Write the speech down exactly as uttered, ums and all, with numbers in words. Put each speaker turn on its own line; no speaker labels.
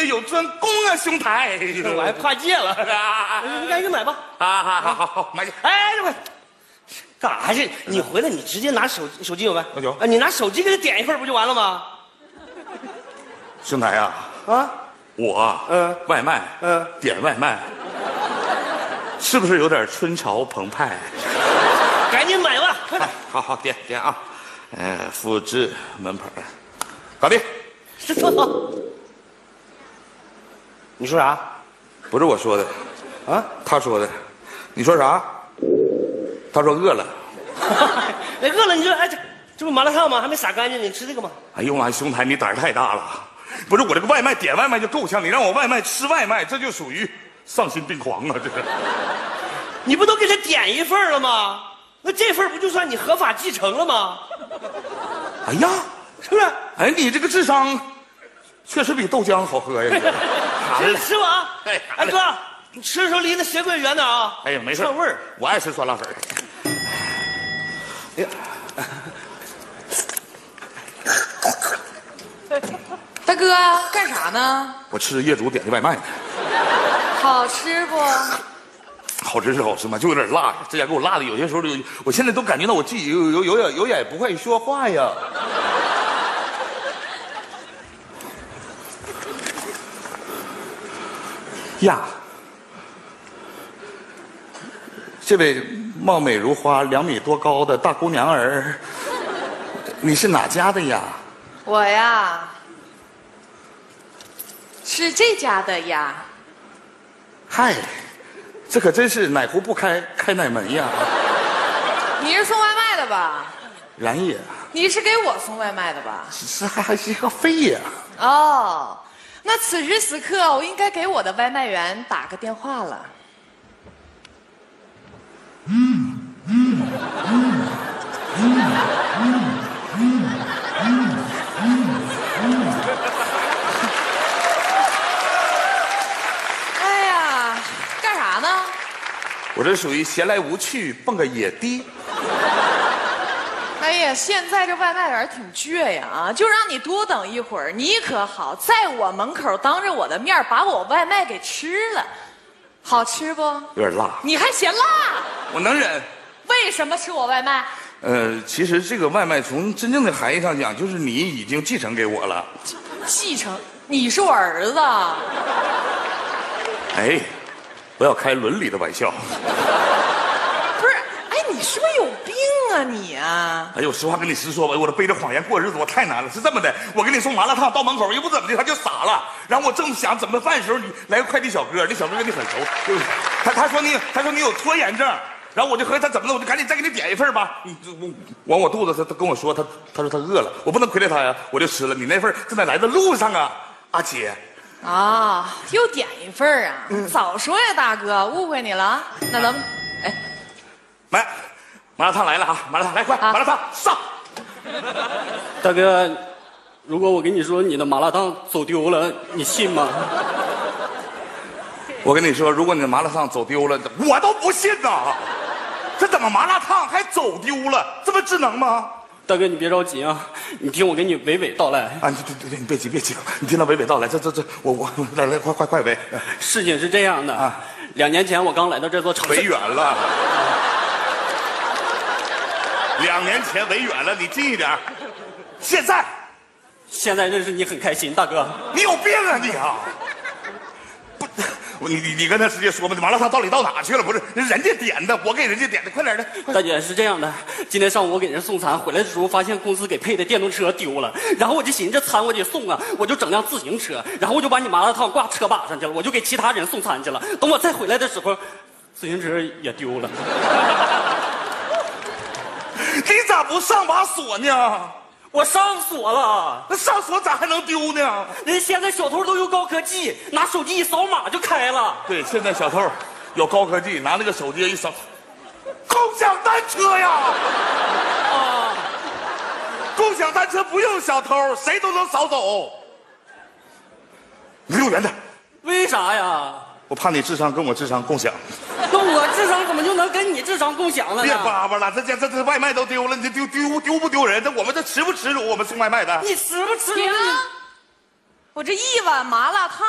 有专攻啊，兄台！
我还怕戒了。你赶紧买吧。
啊，好好好好，买去。
哎，这不干啥去？你回来你直接拿手手机有没？
有。
啊，你拿手机给他点一份不就完了吗？
兄台啊
啊，
我
嗯
外卖
嗯
点外卖，是不是有点春潮澎湃？
赶紧买吧，快点。
好好点点啊，呃，复制门牌，搞定。
这多好。你说啥？
不是我说的，
啊，
他说的。你说啥？他说饿了。
那饿了你就哎这这不麻辣烫吗？还没撒干净，你吃这个吗？
哎呦妈，兄台你胆儿太大了！不是我这个外卖点外卖就够呛，你让我外卖吃外卖，这就属于丧心病狂啊！这是。
你不都给他点一份了吗？那这份不就算你合法继承了吗？
哎呀，
是不是？
哎，你这个智商确实比豆浆好喝呀！
吃吃吧啊！
哎
哎哥，你吃的时候离那鞋柜远点啊！
哎呀，没事，
串味儿。
我爱吃酸辣粉。哎呀，
大哥干啥呢？
我吃业主点的外卖呢，
好吃不？
好吃是好吃嘛，就有点辣呀。这家给我辣的，有些时候有，我现在都感觉到我自己有有有点有点不会说话呀。呀，这位貌美如花、两米多高的大姑娘儿，你是哪家的呀？
我呀，是这家的呀。
嗨，这可真是哪壶不开开哪门呀！
你是送外卖的吧？
然也，
你是给我送外卖的吧？
这还还是个非呀！
哦，那此时此刻我应该给我的外卖员打个电话了。嗯嗯嗯嗯嗯嗯。哎呀，干啥呢？
我这属于闲来无趣蹦个野迪。
哎呀，现在这外卖员挺倔呀啊！就让你多等一会儿，你可好，在我门口当着我的面把我外卖给吃了，好吃不？
有点辣，
你还嫌辣？
我能忍。
为什么吃我外卖？
呃，其实这个外卖从真正的含义上讲，就是你已经继承给我了。
继承？你是我儿子。
哎，不要开伦理的玩笑。
不是，哎，你是不是有病啊你啊？
哎呦，实话跟你实说吧，我这背着谎言过日子我太难了。是这么的，我给你送麻辣烫到门口，又不怎么的，他就傻了。然后我正想怎么办的时候，你来个快递小哥，那小哥跟你很熟，对不对？他他说你他说你有拖延症。然后我就和他怎么的，我就赶紧再给你点一份吧。你我往我肚子，他他跟我说，他他说他饿了，我不能亏待他呀，我就吃了。你那份正在来的路上啊，阿姐。
啊，又点一份啊！嗯、早说呀，大哥，误会你了。那咱们，哎，
来，麻辣烫来了啊！麻辣烫来，快，啊、麻辣烫上。
大哥，如果我跟你说你的麻辣烫走丢了，你信吗？
我跟你说，如果你的麻辣烫走丢了，我都不信呐！这怎么麻辣烫还走丢了？这么智能吗？
大哥，你别着急啊，你听我给你娓娓道来。
啊，对对对，你别急别急，你听他娓娓道来。这这这，我我来来，快快快娓。
事情是这样的啊，两年前我刚来到这座城市。
娓远了。两年前娓远了，你近一点。现在，
现在认识你很开心，大哥。
你有病啊你啊！不，你你你跟他直接说吧，这麻辣烫到底到哪去了？不是人家点的，我给人家点的，快点的。
大姐是这样的，今天上午我给人送餐回来的时候，发现公司给配的电动车丢了，然后我就寻思这餐我得送啊，我就整辆自行车，然后我就把你麻辣烫挂车把上去了，我就给其他人送餐去了。等我再回来的时候，自行车也丢了。
你咋不上把锁呢？
我上锁了，
那上锁咋还能丢呢？
人现在小偷都有高科技，拿手机一扫码就开了。
对，现在小偷有高科技，拿那个手机一扫，共享单车呀！啊，共享单车不用小偷，谁都能扫走。你离我远点。
为啥呀？
我怕你智商跟我智商共享。
那我智商怎么就能跟你智商共享了呢？
别叭叭了，这这这这外卖都丢了，你丢丢丢不丢人？这我们这耻不耻辱？我们送外卖的，
你耻不耻辱？我这一碗麻辣烫。